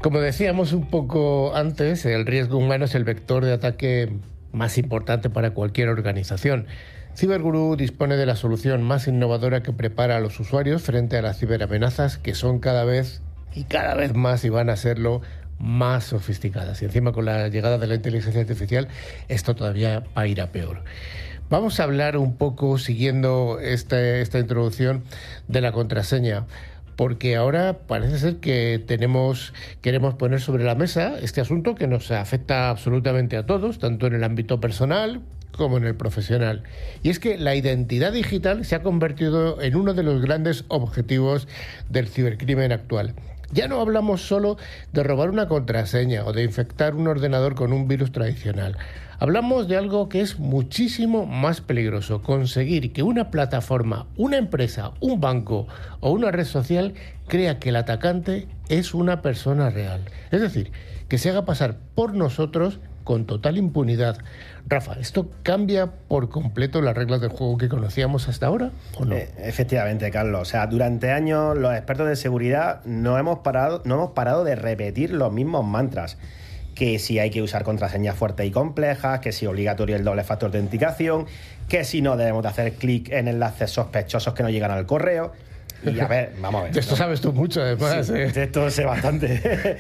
Como decíamos un poco antes, el riesgo humano es el vector de ataque más importante para cualquier organización. CyberGurú dispone de la solución más innovadora que prepara a los usuarios frente a las ciberamenazas, que son cada vez más, y van a serlo, más sofisticadas. Y encima, con la llegada de la inteligencia artificial, esto todavía va a ir a peor. Vamos a hablar un poco, siguiendo esta introducción, de la contraseña, porque ahora parece ser que queremos poner sobre la mesa este asunto que nos afecta absolutamente a todos, tanto en el ámbito personal como en el profesional. Y es que la identidad digital se ha convertido en uno de los grandes objetivos del cibercrimen actual. Ya no hablamos solo de robar una contraseña o de infectar un ordenador con un virus tradicional. Hablamos de algo que es muchísimo más peligroso: conseguir que una plataforma, una empresa, un banco o una red social crea que el atacante es una persona real. Es decir, que se haga pasar por nosotros con total impunidad. Rafa, ¿esto cambia por completo las reglas del juego que conocíamos hasta ahora o no? Efectivamente, Carlos. O sea, durante años los expertos de seguridad no hemos parado de repetir los mismos mantras. Que si hay que usar contraseñas fuertes y complejas, que si es obligatorio el doble factor de autenticación, que si no debemos de hacer clic en enlaces sospechosos que no llegan al correo. Y a ver, vamos a ver. De esto sabes tú mucho, además. Sí, de esto sé bastante.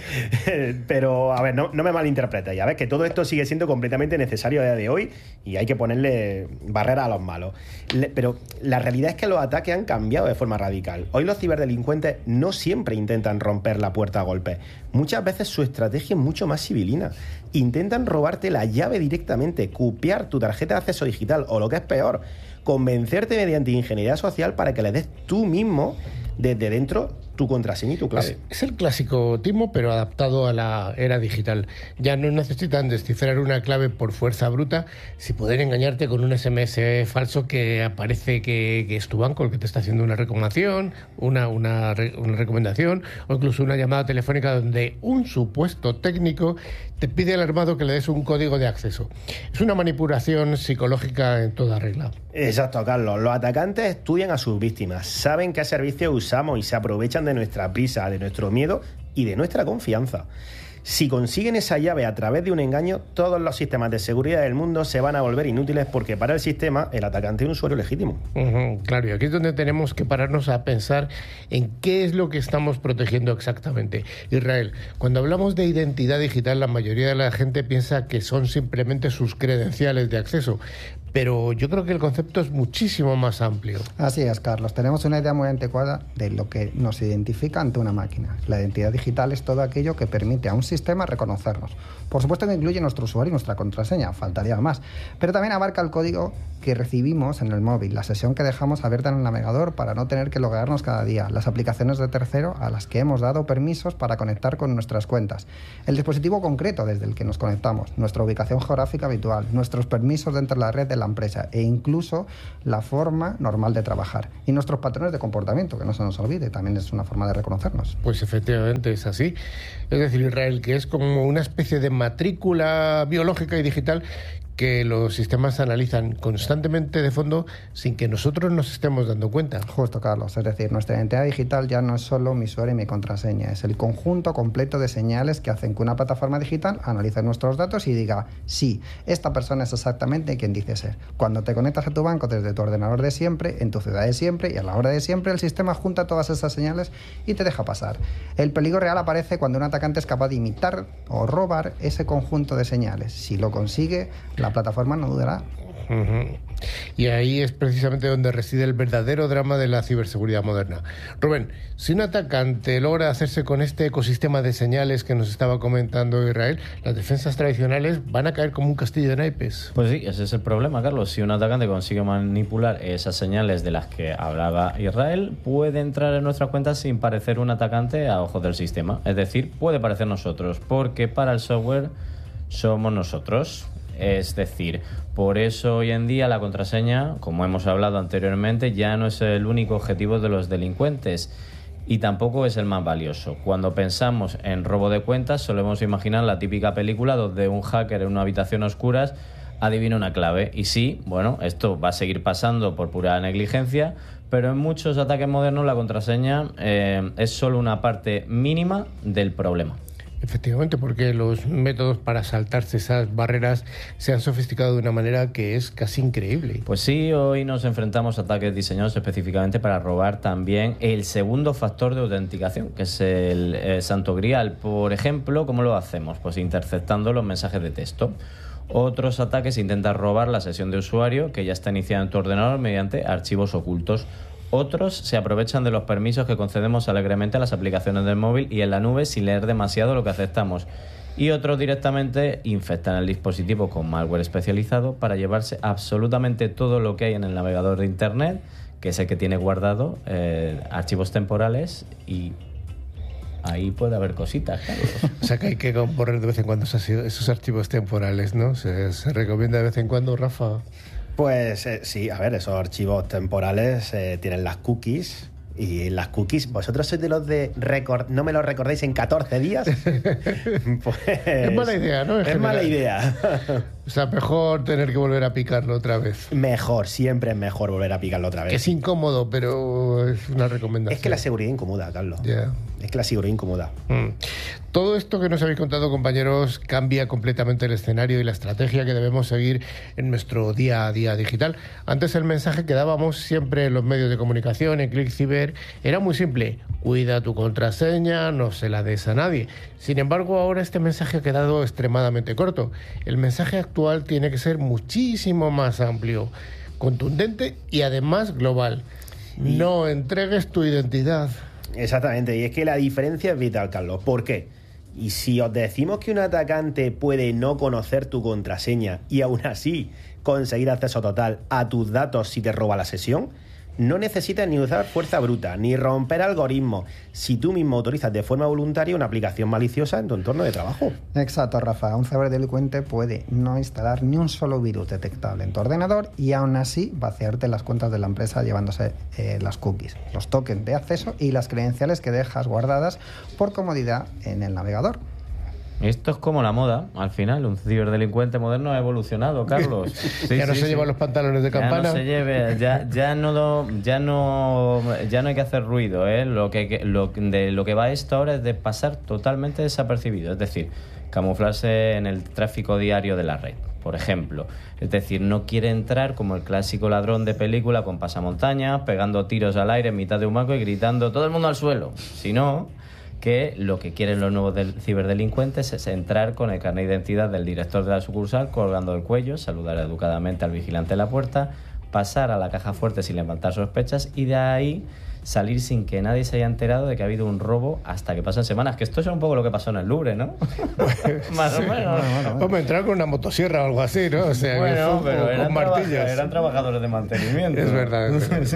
Pero, a ver, no me malinterpretes. Ya ves que todo esto sigue siendo completamente necesario a día de hoy y hay que ponerle barreras a los malos. Pero la realidad es que los ataques han cambiado de forma radical. Hoy los ciberdelincuentes no siempre intentan romper la puerta a golpes. Muchas veces su estrategia es mucho más civilina. Intentan robarte la llave directamente, copiar tu tarjeta de acceso digital o, lo que es peor, convencerte mediante ingeniería social para que le des tú mismo desde dentro tu contraseña y tu clave. Es el clásico timo, pero adaptado a la era digital. Ya no necesitan descifrar una clave por fuerza bruta, si pueden engañarte con un SMS falso que aparece que es tu banco el que te está haciendo una recomendación, una recomendación, o incluso una llamada telefónica donde un supuesto técnico te pide alarmado que le des un código de acceso. Es una manipulación psicológica en toda regla. Exacto, Carlos. Los atacantes estudian a sus víctimas, saben qué servicios usamos y se aprovechan de nuestra prisa, de nuestro miedo y de nuestra confianza. Si consiguen esa llave a través de un engaño, todos los sistemas de seguridad del mundo se van a volver inútiles, porque para el sistema el atacante es un usuario legítimo. Claro, y aquí es donde tenemos que pararnos a pensar en qué es lo que estamos protegiendo exactamente. Israel, cuando hablamos de identidad digital, la mayoría de la gente piensa que son simplemente sus credenciales de acceso, pero yo creo que el concepto es muchísimo más amplio. Así es, Carlos. Tenemos una idea muy anticuada de lo que nos identifica ante una máquina. La identidad digital es todo aquello que permite a un sistema reconocernos. Por supuesto que incluye nuestro usuario y nuestra contraseña, faltaría más. Pero también abarca el código que recibimos en el móvil, la sesión que dejamos abierta en el navegador para no tener que loguearnos cada día, las aplicaciones de tercero a las que hemos dado permisos para conectar con nuestras cuentas, el dispositivo concreto desde el que nos conectamos, nuestra ubicación geográfica habitual, nuestros permisos dentro de la red de la empresa e incluso la forma normal de trabajar y nuestros patrones de comportamiento, que no se nos olvide, también es una forma de reconocernos. Pues efectivamente es así. Es decir, Israel, que es como una especie de matrícula biológica y digital que los sistemas analizan constantemente de fondo sin que nosotros nos estemos dando cuenta. Justo, Carlos. Es decir, nuestra identidad digital ya no es solo mi usuario y mi contraseña, es el conjunto completo de señales que hacen que una plataforma digital analice nuestros datos y diga, sí, esta persona es exactamente quien dice ser. Cuando te conectas a tu banco desde tu ordenador de siempre, en tu ciudad de siempre y a la hora de siempre, el sistema junta todas esas señales y te deja pasar. El peligro real aparece cuando un atacante es capaz de imitar o robar ese conjunto de señales. Si lo consigue, la plataforma no dudará. Y ahí es precisamente donde reside el verdadero drama de la ciberseguridad moderna. Rubén, si un atacante logra hacerse con este ecosistema de señales que nos estaba comentando Israel, las defensas tradicionales van a caer como un castillo de naipes. Pues sí, ese es el problema, Carlos. Si un atacante consigue manipular esas señales de las que hablaba Israel, puede entrar en nuestras cuentas sin parecer un atacante a ojos del sistema. Es decir, puede parecer nosotros, porque para el software somos nosotros. Es decir, por eso hoy en día la contraseña, como hemos hablado anteriormente, ya no es el único objetivo de los delincuentes y tampoco es el más valioso. Cuando pensamos en robo de cuentas, solemos imaginar la típica película donde un hacker en una habitación a oscuras adivina una clave. Y sí, bueno, esto va a seguir pasando por pura negligencia, pero en muchos ataques modernos la contraseña es solo una parte mínima del problema. Efectivamente, porque los métodos para saltarse esas barreras se han sofisticado de una manera que es casi increíble. Pues sí, hoy nos enfrentamos a ataques diseñados específicamente para robar también el segundo factor de autenticación, que es el Santo Grial. Por ejemplo, ¿cómo lo hacemos? Pues interceptando los mensajes de texto. Otros ataques intentan robar la sesión de usuario que ya está iniciada en tu ordenador mediante archivos ocultos. Otros se aprovechan de los permisos que concedemos alegremente a las aplicaciones del móvil y en la nube sin leer demasiado lo que aceptamos. Y otros directamente infectan el dispositivo con malware especializado para llevarse absolutamente todo lo que hay en el navegador de Internet, que es el que tiene guardado archivos temporales, y ahí puede haber cositas, Carlos. O sea que hay que borrar de vez en cuando esos archivos temporales, ¿no? ¿Se recomienda de vez en cuando, Rafa? Pues sí, a ver, esos archivos temporales tienen las cookies. Y las cookies, ¿vosotros sois de los de no me lo recordéis en 14 días? Pues, es mala idea, ¿no? Es mala idea. O sea, mejor tener que volver a picarlo otra vez. Mejor, siempre es mejor volver a picarlo otra vez. Que es incómodo, pero es una recomendación. Es que la seguridad incomoda, Carlos. Yeah. Es que la seguridad incomoda. Todo esto que nos habéis contado, compañeros, cambia completamente el escenario y la estrategia que debemos seguir en nuestro día a día digital. Antes el mensaje que dábamos siempre en los medios de comunicación, en ClickCiber, era muy simple: cuida tu contraseña, no se la des a nadie. Sin embargo, ahora este mensaje ha quedado extremadamente corto. El mensaje actual tiene que ser muchísimo más amplio, contundente y además global. No entregues tu identidad. Exactamente, y es que la diferencia es vital, Carlos. ¿Por qué? Y si os decimos que un atacante puede no conocer tu contraseña y aún así conseguir acceso total a tus datos si te roba la sesión, no necesitas ni usar fuerza bruta, ni romper algoritmos, si tú mismo autorizas de forma voluntaria una aplicación maliciosa en tu entorno de trabajo. Exacto, Rafa. Un ciberdelincuente puede no instalar ni un solo virus detectable en tu ordenador y aún así vaciarte las cuentas de la empresa llevándose las cookies, los tokens de acceso y las credenciales que dejas guardadas por comodidad en el navegador. Esto es como la moda, al final. Un ciberdelincuente moderno ha evolucionado, Carlos. Sí, ya no se llevan los pantalones de campana. Ya no se lleve, ya no hay que hacer ruido, ¿eh? Lo que va esto ahora es de pasar totalmente desapercibido. Es decir, camuflarse en el tráfico diario de la red, por ejemplo. Es decir, no quiere entrar como el clásico ladrón de película con pasamontañas, pegando tiros al aire en mitad de un banco y gritando "todo el mundo al suelo", sino que lo que quieren los nuevos ciberdelincuentes es entrar con el carnet de identidad del director de la sucursal colgando del cuello, saludar educadamente al vigilante de la puerta, pasar a la caja fuerte sin levantar sospechas y de ahí salir sin que nadie se haya enterado de que ha habido un robo hasta que pasan semanas. Que esto es un poco lo que pasó en el Louvre, ¿no? Más o menos. Bueno. Hombre, entrar con una motosierra o algo así, ¿no? O sea, bueno, pero con martillos. Eran trabajadores de mantenimiento. Es verdad.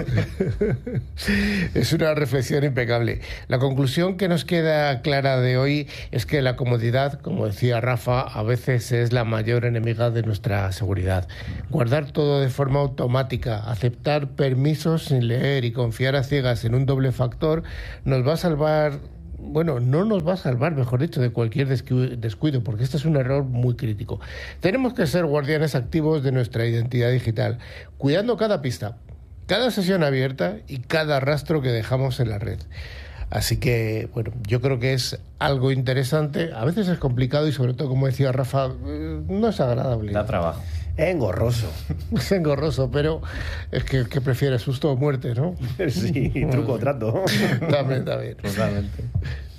Es una reflexión impecable. La conclusión que nos queda clara de hoy es que la comodidad, como decía Rafa, a veces es la mayor enemiga de nuestra seguridad. Guardar todo de forma automática, aceptar permisos sin leer y confiar a ciegas en un doble factor nos va a salvar, bueno, no nos va a salvar, mejor dicho, de cualquier descuido, porque este es un error muy crítico. Tenemos que ser guardianes activos de nuestra identidad digital, cuidando cada pista, cada sesión abierta y cada rastro que dejamos en la red. Así que, bueno, yo creo que es algo interesante. A veces es complicado y, sobre todo, como decía Rafa, no es agradable. Da trabajo. Es engorroso. Es engorroso, pero es que prefieres susto o muerte, ¿no? Sí, truco o trato. También. Totalmente.